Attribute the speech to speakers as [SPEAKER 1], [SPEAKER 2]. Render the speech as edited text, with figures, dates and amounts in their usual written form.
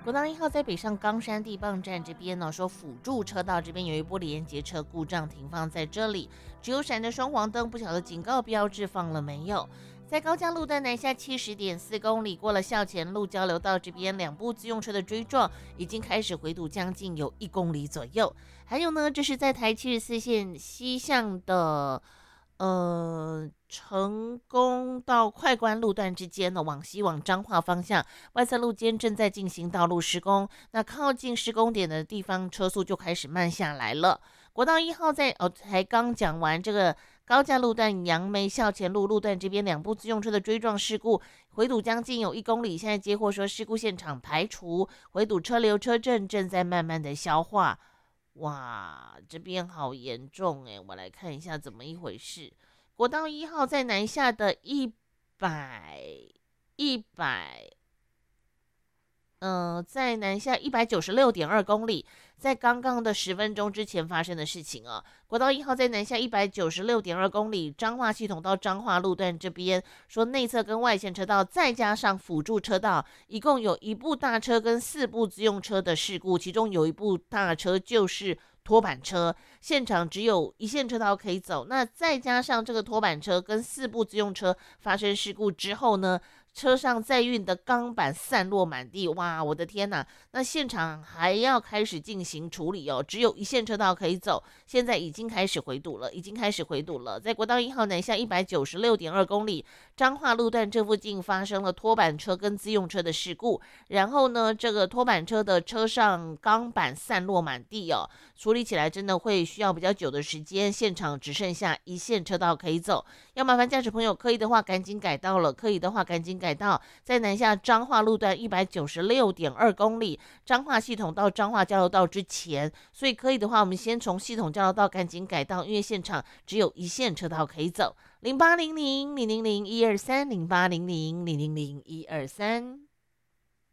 [SPEAKER 1] 国道1号在北上冈山地磅站这边呢，说辅助车道这边有一波连接车故障停放在这里，只有闪着双黄灯，不晓得警告标志放了没有。在高架路段南下70.4公里，过了校前路交流道这边，两部自用车的追撞已经开始回堵，将近有1公里左右。还有呢，这是在台74线西向的成功到快关路段之间呢，往西往彰化方向，外侧路肩正在进行道路施工。那靠近施工点的地方，车速就开始慢下来了。国道1号才刚讲完这个高架路段杨梅校前路路段这边两部自用车的追撞事故，回堵将近有1公里。现在接获说事故现场排除，回堵车流车阵正在慢慢的消化。哇，这边好严重诶，我来看一下怎么一回事。国道1号在南下的在南下196.2公里，在刚刚的10分钟之前发生的事情啊。国道1号在南下196.2公里，彰化系统到彰化路段这边，说内侧跟外线车道再加上辅助车道，一共有1部大车跟4部自用车的事故，其中有1部大车就是拖板车，现场只有一线车道可以走。那再加上这个拖板车跟4部自用车发生事故之后呢，车上载运的钢板散落满地，哇，我的天哪！那现场还要开始进行处理哦，只有一线车道可以走，现在已经开始回堵了，在国道1号南下196.2公里，彰化路段这附近发生了拖板车跟自用车的事故，然后呢，这个拖板车的车上钢板散落满地哦，处理起来真的会需要比较久的时间，现场只剩下一线车道可以走，要麻烦驾驶朋友可以的话赶紧改道了，在南下彰化路段196.2公里，彰化系统到彰化交流道之前，所以可以的话，我们先从系统交流道赶紧改道，因为现场只有一线车道可以走。0800-000-123，0800-000-123。